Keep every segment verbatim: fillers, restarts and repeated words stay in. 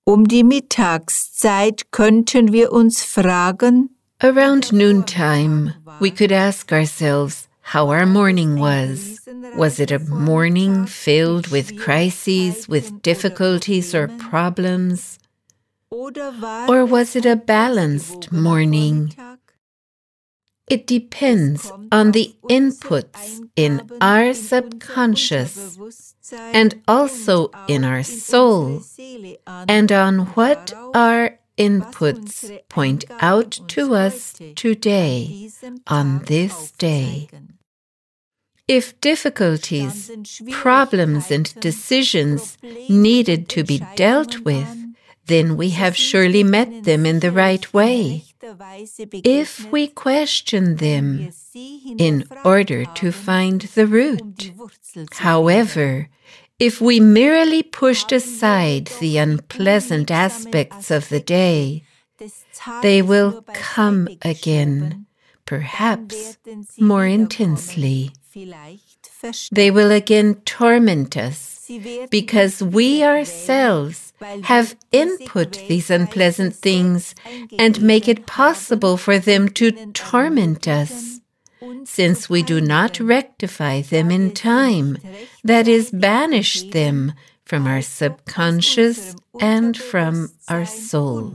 Um die Mittagszeit könnten wir uns fragen, around noontime, we could ask ourselves how our morning was. Was it a morning filled with crises, with difficulties or problems? Or was it a balanced morning? It depends on the inputs in our subconscious and also in our soul, and on what our inputs point out to us today, on this day. If difficulties, problems, and decisions needed to be dealt with, then we have surely met them in the right way. If we question them in order to find the root. However, if we merely pushed aside the unpleasant aspects of the day, they will come again, perhaps more intensely. They will again torment us, because we ourselves have input these unpleasant things and make it possible for them to torment us, since we do not rectify them in time, that is, banish them from our subconscious and from our soul.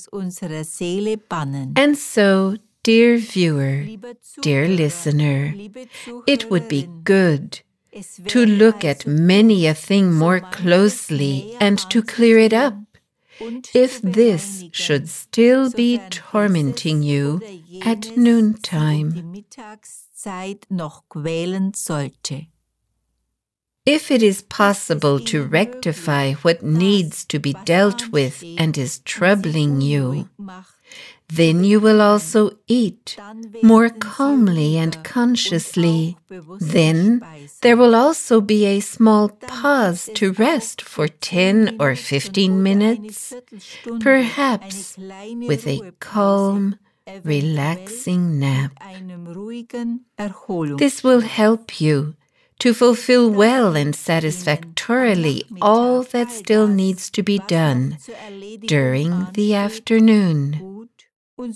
And so, dear viewer, dear listener, it would be good to look at many a thing more closely and to clear it up, if this should still be tormenting you at noontime. If it is possible to rectify what needs to be dealt with and is troubling you, then you will also eat more calmly and consciously. Then there will also be a small pause to rest for ten or fifteen minutes, perhaps with a calm, relaxing nap. This will help you to fulfill well and satisfactorily all that still needs to be done during the afternoon. In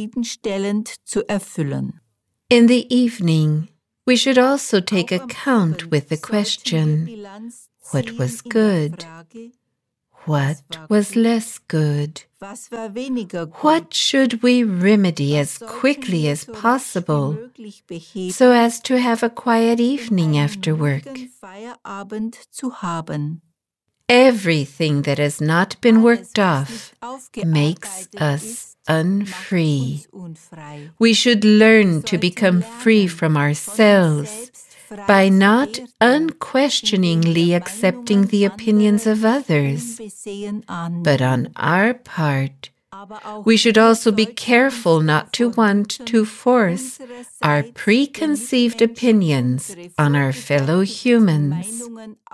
the evening, we should also take account with the question, what was good? What was less good? What should we remedy as quickly as possible so as to have a quiet evening after work? Everything that has not been worked off makes us unfree. We should learn to become free from ourselves by not unquestioningly accepting the opinions of others. But on our part, we should also be careful not to want to force our preconceived opinions on our fellow humans.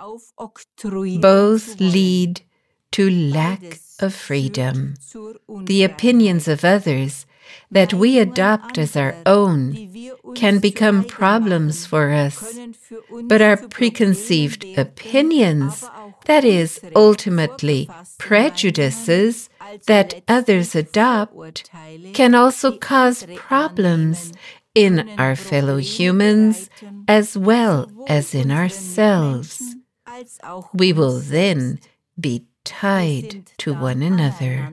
Both lead to lack of freedom. The opinions of others that we adopt as our own can become problems for us, but our preconceived opinions, that is, ultimately prejudices that others adopt, can also cause problems in our fellow humans as well as in ourselves. We will then be tied to one another.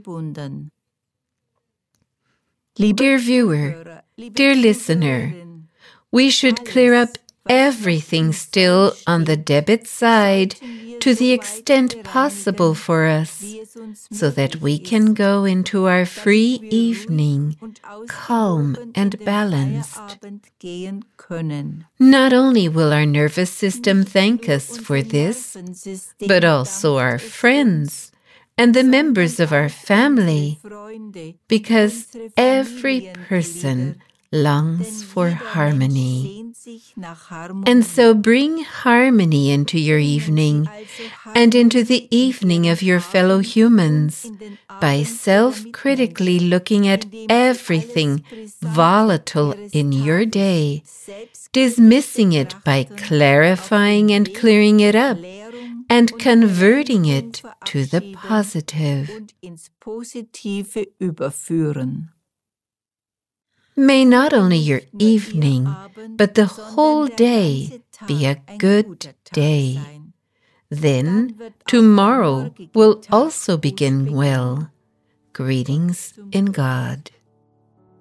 Dear viewer, dear listener, we should clear up everything still on the debit side to the extent possible for us, so that we can go into our free evening calm and balanced. Not only will our nervous system thank us for this, but also our friends and the members of our family, because every person longs for harmony. And so bring harmony into your evening and into the evening of your fellow humans by self-critically looking at everything volatile in your day, dismissing it by clarifying and clearing it up, and converting it to the positive. Und ins Positive überführen. May not only your evening, but the whole day be a good day. Then tomorrow will also begin well. Greetings in God.